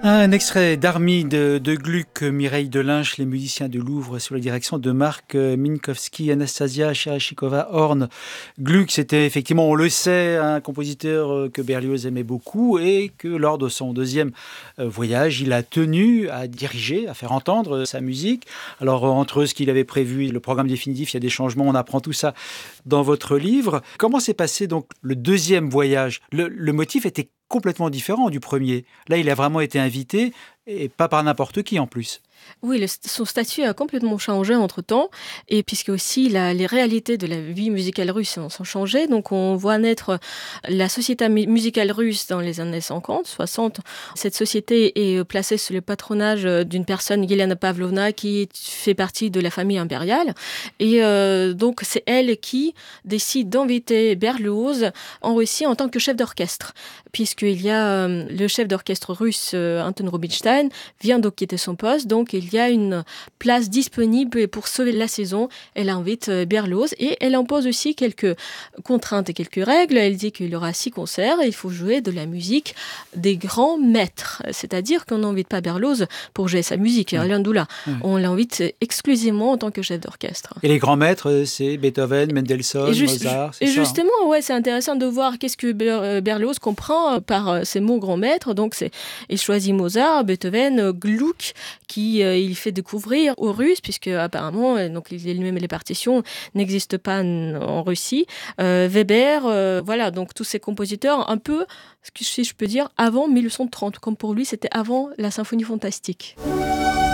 Un extrait d'Armie de Gluck, Mireille Delynche, les musiciens de Louvre sous la direction de Marc Minkowski, Anastasia Chereshikova-Horn. Gluck, c'était effectivement, on le sait, un compositeur que Berlioz aimait beaucoup et que lors de son deuxième voyage, il a tenu à diriger, à faire entendre sa musique. Alors entre ce qu'il avait prévu et le programme définitif, il y a des changements, on apprend tout ça dans votre livre. Comment s'est passé donc le deuxième voyage ? Le motif était complètement différent du premier. Là, il a vraiment été invité, et pas par n'importe qui en plus. Oui, son statut a complètement changé entre-temps, et puisque aussi les réalités de la vie musicale russe sont changées. Donc on voit naître la société musicale russe dans les années 50, 60. Cette société est placée sous le patronage d'une personne, Yelena Pavlovna, qui fait partie de la famille impériale. Et donc c'est elle qui décide d'inviter Berlioz en Russie en tant que chef d'orchestre, puisqu'il y a le chef d'orchestre russe, Anton Rubinstein, vient de quitter son poste, donc il y a une place disponible et pour sauver la saison, elle invite Berlioz et elle impose aussi quelques contraintes et quelques règles. Elle dit qu'il y aura 6 concerts et il faut jouer de la musique des grands maîtres. C'est-à-dire qu'on n'invite pas Berlioz pour jouer sa musique, rien de là. On l'invite exclusivement en tant que chef d'orchestre. Et les grands maîtres, c'est Beethoven, Mendelssohn, Mozart, c'est ça. Et justement, ouais, c'est intéressant de voir qu'est-ce que Berlioz comprend par ces mots grands maîtres. Donc, il choisit Mozart, Beethoven, Gluck, qui il fait découvrir aux Russes, puisque apparemment, donc lui-même les partitions n'existent pas en Russie. Weber, voilà, donc tous ces compositeurs, un peu, si je peux dire, avant 1830, comme pour lui, c'était avant la symphonie fantastique.